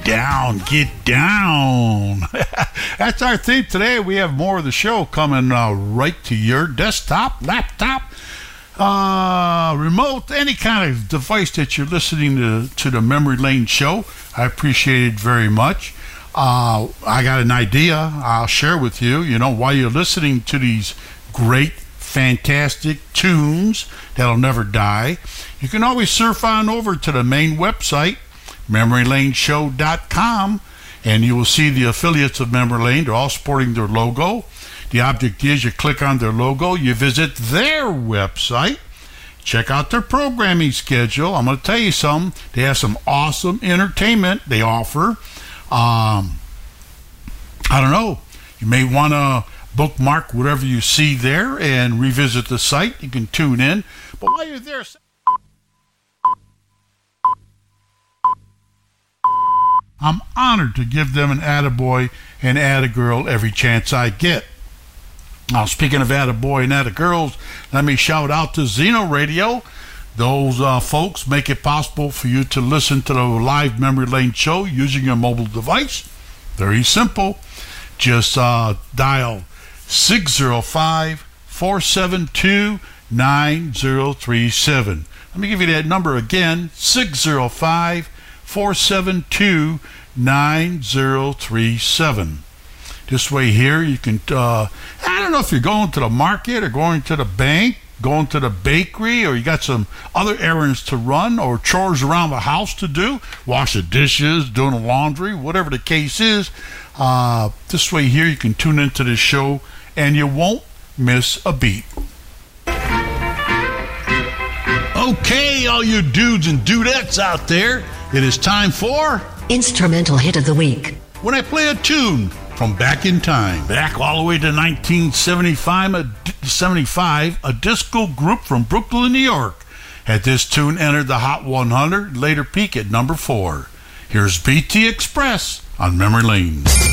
down, get down. That's our theme today. We have more of the show coming right to your desktop, laptop, remote, any kind of device that you're listening to the Memory Lane show. I appreciate it very much. I got an idea I'll share with you, while you're listening to these great, fantastic tunes that'll never die. You can always surf on over to the main website, memorylaneshow.com, and you will see the affiliates of Memory Lane. They're all sporting their logo. The object is you click on their logo, you visit their website, check out their programming schedule. I'm going to tell you something. They have some awesome entertainment they offer. I don't know. You may want to bookmark whatever you see there and revisit the site. You can tune in. But while you're there, I'm honored to give them an attaboy and attagirl every chance I get. Now, speaking of attaboy and attagirls, let me shout out to Zeno Radio. Those folks make it possible for you to listen to the live Memory Lane show using your mobile device. Very simple. Just dial 605-472-9037. Let me give you that number again, 605-472-9037. This way here you can, I don't know if you're going to the market or going to the bank, going to the bakery, or you got some other errands to run or chores around the house to do, wash the dishes, doing the laundry, whatever the case is. This way here you can tune into this show and you won't miss a beat. Okay, all you dudes and dudettes out there, it is time for Instrumental Hit of the Week. When I play a tune from back in time, back all the way to 1975, a disco group from Brooklyn, New York, had this tune enter the Hot 100, later peak at number 4. Here's BT Express on Memory Lane.